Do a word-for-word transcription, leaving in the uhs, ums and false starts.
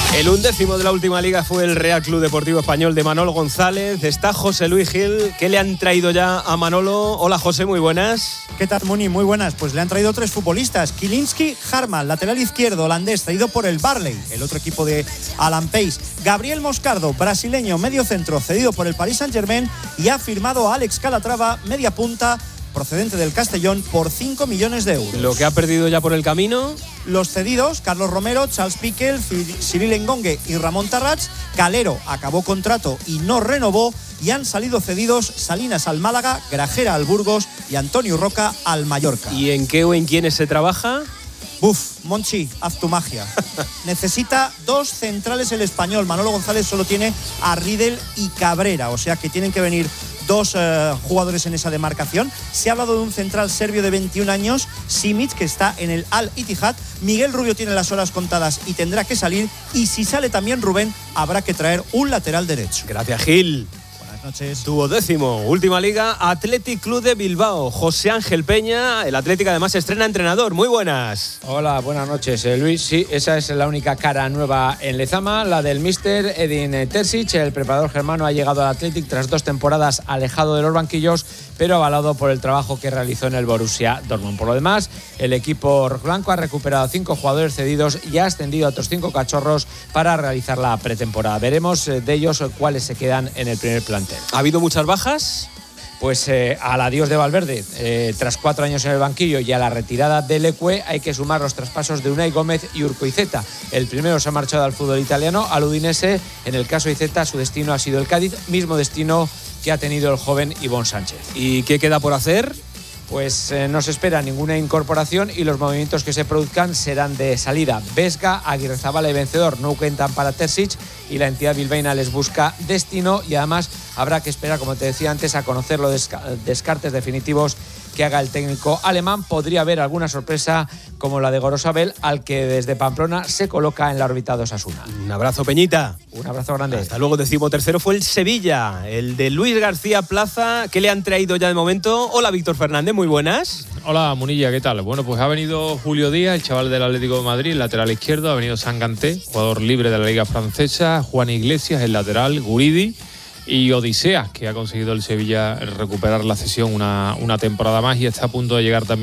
El undécimo de la última liga fue el Real Club Deportivo Español de Manolo González. Está José Luis Gil. ¿Qué le han traído ya a Manolo? Hola, José, muy buenas. ¿Qué tal, Muni? Muy buenas. Pues le han traído tres futbolistas. Kilinski Harman, lateral izquierdo holandés, traído por el Barley, el otro equipo de Alan Pace. Gabriel Moscardo, brasileño, medio centro, cedido por el Paris Saint-Germain. Y ha firmado a Alex Calatrava, media punta, procedente del Castellón, por cinco millones de euros. Lo que ha perdido ya por el camino. Los cedidos: Carlos Romero, Charles Piquel, Cyril Ngonge y Ramón Tarrats. Calero acabó contrato y no renovó. Y han salido cedidos Salinas al Málaga, Grajera al Burgos y Antonio Roca al Mallorca. ¿Y en qué o en quiénes se trabaja? Buf, Monchi, haz tu magia. Necesita dos centrales el Español. Manolo González solo tiene a Riedel y Cabrera, o sea que tienen que venir dos uh, jugadores en esa demarcación. Se ha hablado de un central serbio de veintiún años, Simic, que está en el Al Ittihad. Miguel Rubio tiene las horas contadas y tendrá que salir. Y si sale también Rubén, habrá que traer un lateral derecho. Gracias, Gil. Noches. Duodécimo, última liga, Athletic Club de Bilbao. José Ángel Peña, el Atlético además estrena entrenador. Muy buenas. Hola, buenas noches, eh, Luis. Sí, esa es la única cara nueva en Lezama, la del míster Edin Terzic. El preparador germano ha llegado al Athletic tras dos temporadas alejado de los banquillos, pero avalado por el trabajo que realizó en el Borussia Dortmund. Por lo demás, el equipo rojiblanco ha recuperado cinco jugadores cedidos y ha ascendido a otros cinco cachorros para realizar la pretemporada. Veremos de ellos cuáles se quedan en el primer plantel. ¿Ha habido muchas bajas? Pues eh, al adiós de Valverde, eh, tras cuatro años en el banquillo, y a la retirada de Leque hay que sumar los traspasos de Unai Gómez y Urcoizeta. El primero se ha marchado al fútbol italiano, al Udinese. En el caso de Izeta, su destino ha sido el Cádiz, mismo destino que ha tenido el joven Ivón Sánchez. ¿Y qué queda por hacer? Pues eh, no se espera ninguna incorporación y los movimientos que se produzcan serán de salida. Vesga, Aguirrezabala y Vencedor no cuentan para Terzic y la entidad bilbaína les busca destino, y además habrá que esperar, como te decía antes, a conocer los desca- descartes definitivos que haga el técnico alemán. Podría haber alguna sorpresa como la de Gorosabel, al que desde Pamplona se coloca en la órbita de Osasuna. Un abrazo, Peñita. Un abrazo grande. Hasta luego. Decimotercero fue el Sevilla, el de Luis García Plaza. ¿Qué le han traído ya de momento? Hola, Víctor Fernández, muy buenas. Hola, Munilla, ¿qué tal? Bueno, pues ha venido Julio Díaz, el chaval del Atlético de Madrid, lateral izquierdo. Ha venido Sanganté, jugador libre de la Liga Francesa. Juan Iglesias, el lateral. Guridi y Odisea, que ha conseguido el Sevilla recuperar la cesión una, una temporada más y está a punto de llegar también